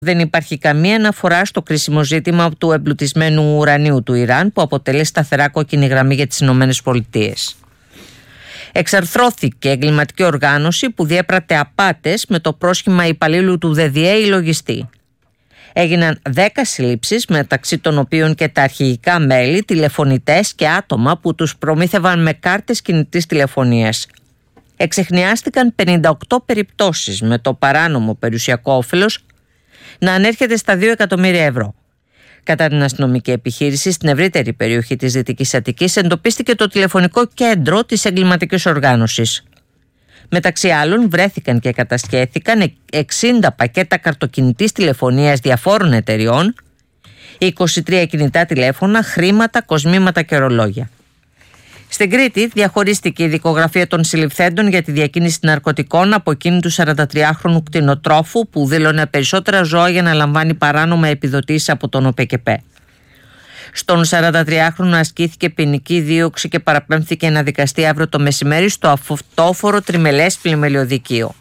Δεν υπάρχει καμία αναφορά στο κρίσιμο ζήτημα του εμπλουτισμένου ουρανίου του Ιράν, που αποτελεί σταθερά κόκκινη γραμμή για τις ΗΠΑ. Εξαρθρώθηκε εγκληματική οργάνωση που διέπρατε απάτες με το πρόσχημα υπαλλήλου του ΔΔΕ ή λογιστή. Έγιναν 10 συλλήψεις, μεταξύ των οποίων και τα αρχηγικά μέλη, τηλεφωνητές και άτομα που τους προμήθευαν με κάρτες κινητής τηλεφωνίας. Εξεχνιάστηκαν 58 περιπτώσεις, με το παράνομο περιουσιακό όφελος να ανέρχεται στα 2 εκατομμύρια ευρώ. Κατά την αστυνομική επιχείρηση, στην ευρύτερη περιοχή της Δυτικής Αττικής εντοπίστηκε το τηλεφωνικό κέντρο της εγκληματικής οργάνωσης. Μεταξύ άλλων, βρέθηκαν και κατασχέθηκαν 60 πακέτα καρτοκινητής τηλεφωνίας διαφόρων εταιριών, 23 κινητά τηλέφωνα, χρήματα, κοσμήματα και ρολόγια. Στην Κρήτη διαχωρίστηκε η δικογραφία των συλληφθέντων για τη διακίνηση ναρκωτικών από εκείνη του 43χρονου κτηνοτρόφου που δήλωνε περισσότερα ζώα για να λαμβάνει παράνομα επιδοτήσεις από τον ΟΠΕΚΕΠΕ. Στον 43χρονο ασκήθηκε ποινική δίωξη και παραπέμφθηκε να δικαστεί αύριο το μεσημέρι στο αυτόφορο τριμελές πλημελιωδικείο.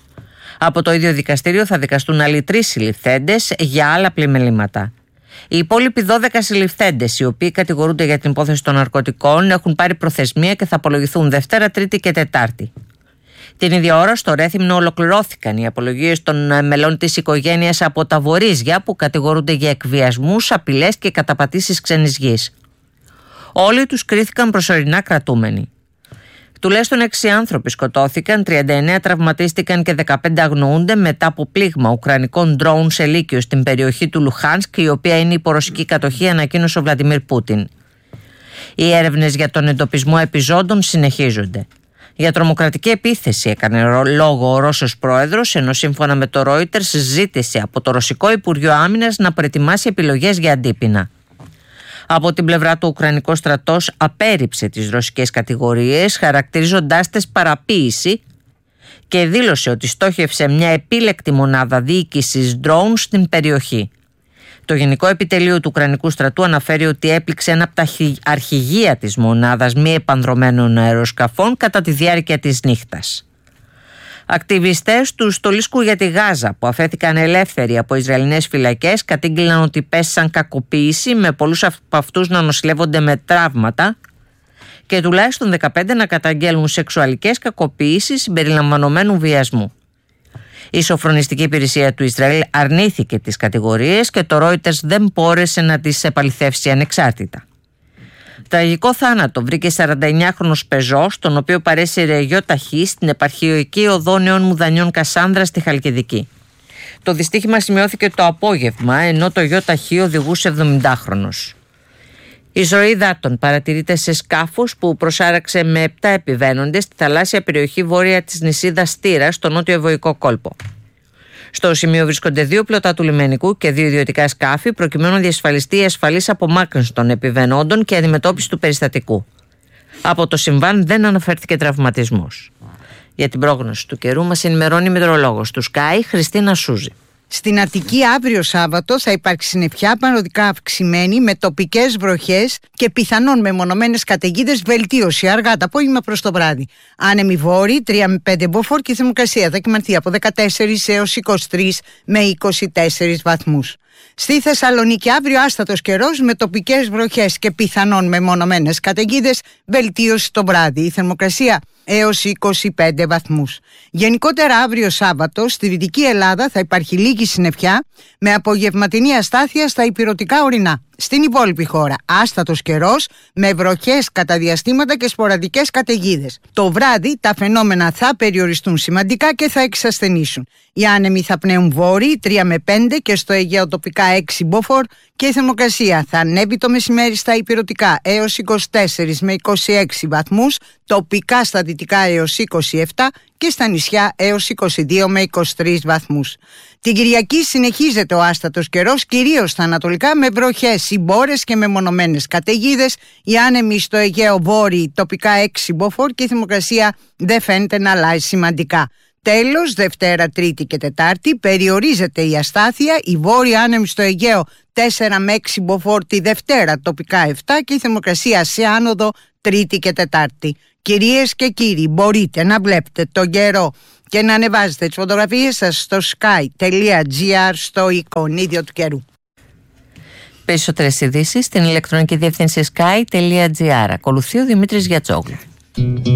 Από το ίδιο δικαστήριο θα δικαστούν άλλοι 3 συλληφθέντες για άλλα πλημελήματα. Οι υπόλοιποι 12 συλληφθέντες, οι οποίοι κατηγορούνται για την υπόθεση των ναρκωτικών, έχουν πάρει προθεσμία και θα απολογηθούν Δευτέρα, Τρίτη και Τετάρτη. Την ίδια ώρα στο Ρέθυμνο ολοκληρώθηκαν οι απολογίες των μελών της οικογένειας από τα Βορίζια που κατηγορούνται για εκβιασμούς, απειλές και καταπατήσεις ξένης γης. Όλοι τους κρίθηκαν προσωρινά κρατούμενοι. Τουλάχιστον 6 άνθρωποι σκοτώθηκαν, 39 τραυματίστηκαν και 15 αγνοούνται μετά από πλήγμα ουκρανικών ντρόουν σε Λύκειο στην περιοχή του Λουχάνσκ, η οποία είναι υπό ρωσική κατοχή, ανακοίνωσε ο Βλαντιμίρ Πούτιν. Οι έρευνες για τον εντοπισμό επιζώντων συνεχίζονται. Για τρομοκρατική επίθεση έκανε λόγο ο Ρώσος πρόεδρος, ενώ σύμφωνα με το Reuters ζήτησε από το Ρωσικό Υπουργείο Άμυνας να προετοιμάσει επιλογές για αντίπεινα. Από την πλευρά του, ο Ουκρανικός στρατός απέρριψε τις ρωσικές κατηγορίες, χαρακτηρίζοντάς τες παραποίηση, και δήλωσε ότι στόχευσε μια επίλεκτη μονάδα διοίκησης ντρόουν στην περιοχή. Το Γενικό Επιτελείο του Ουκρανικού στρατού αναφέρει ότι έπληξε ένα από τα αρχηγεία της μονάδας μη επανδρωμένων αεροσκαφών κατά τη διάρκεια της νύχτας. Ακτιβιστές του στολίσκου για τη Γάζα που αφέθηκαν ελεύθεροι από Ισραηλινές φυλακές κατήγγειλαν ότι πέσαν κακοποίηση, με πολλούς από αυτούς να νοσηλεύονται με τραύματα και τουλάχιστον 15 να καταγγέλνουν σεξουαλικές κακοποίησεις συμπεριλαμβανομένου βιασμού. Η σοφρονιστική υπηρεσία του Ισραήλ αρνήθηκε τις κατηγορίες και το Reuters δεν μπόρεσε να τις επαληθεύσει ανεξάρτητα. Τραγικό θάνατο βρήκε 49χρονος πεζός, τον οποίο παρέσυρε γιο ταχύ στην επαρχιακή οδό Νέων Μουδανιών Κασάνδρα στη Χαλκιδική. Το δυστύχημα σημειώθηκε το απόγευμα, ενώ το γιο ταχύ οδηγούσε 70χρονος. Η ζωή υδάτων παρατηρείται σε σκάφος που προσάραξε με 7 επιβαίνοντες στη θαλάσσια περιοχή βόρεια της νησίδας Στήρα, στο νότιο Ευωικό κόλπο. Στο σημείο βρίσκονται 2 πλωτά του λιμενικού και 2 ιδιωτικά σκάφη, προκειμένου να διασφαλιστεί η ασφαλής απομάκρυνση των επιβαινόντων και αντιμετώπιση του περιστατικού. Από το συμβάν δεν αναφέρθηκε τραυματισμός. Για την πρόγνωση του καιρού μας ενημερώνει η μετεωρολόγος του Sky, Χριστίνα Σούζη. Στην Αττική αύριο Σάββατο θα υπάρξει συννεφιά παροδικά αυξημένη με τοπικές βροχές και πιθανόν μεμονωμένες καταιγίδες, βελτίωση αργά το απόγευμα προς το βράδυ. Άνεμοι βόρειοι 3 με 5 μποφόρ και η θερμοκρασία θα κυμανθεί από 14 έως 23 με 24 βαθμούς. Στη Θεσσαλονίκη αύριο άστατος καιρός με τοπικές βροχές και πιθανόν μεμονωμένες καταιγίδες, βελτίωση το βράδυ. Η θερμοκρασία έως 25 βαθμούς. Γενικότερα αύριο Σάββατο στη Δυτική Ελλάδα θα υπάρχει λίγη συννεφιά με απογευματινή αστάθεια στα ηπειρωτικά ορεινά. Στην υπόλοιπη χώρα άστατος καιρός με βροχές κατά διαστήματα και σποραδικές καταιγίδες. Το βράδυ τα φαινόμενα θα περιοριστούν σημαντικά και θα εξασθενήσουν. Οι άνεμοι θα πνέουν βόρειοι 3 με 5 και στο Αιγαίο τοπικά 6 μποφόρ και η θερμοκρασία θα ανέβει το μεσημέρι στα ηπειρωτικά έως 24 με 26 βαθμούς, τοπικά στα δυτικά έως 27 και στα νησιά έως 22 με 23 βαθμούς. Την Κυριακή συνεχίζεται ο άστατος καιρός, κυρίως στα ανατολικά με βροχές, συμπόρες και μεμονωμένες καταιγίδες. Οι άνεμοι στο Αιγαίο βόρειοι τοπικά 6 μποφόρ και η θερμοκρασία δεν φαίνεται να αλλάζει σημαντικά. Τέλος, Δευτέρα, Τρίτη και Τετάρτη περιορίζεται η αστάθεια, οι βόρειοι άνεμοι στο Αιγαίο 4 με 6 μποφόρ τη Δευτέρα, τοπικά 7 και η θερμοκρασία σε άνοδο Τρίτη και Τετάρτη. Κυρίες και κύριοι, μπορείτε να βλέπετε τον καιρό και να ανεβάζετε τις φωτογραφίες σας στο sky.gr στο εικονίδιο του καιρού. Περισσότερες ειδήσεις στην ηλεκτρονική διεύθυνση sky.gr. Ακολουθεί ο Δημήτρης Γιατσόγλου.